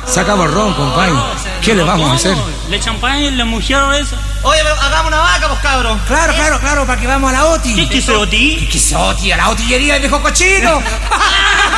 Sacamos ron, compadre. ¿Qué le vamos a hacer? ¿Le champagne la mujer esa? Oye, pero hagamos una vaca, pues, cabros. Claro, para que vamos a la OTI. ¿Qué es Oti? ¿Qué es OTI? A la otillería del viejo cochino.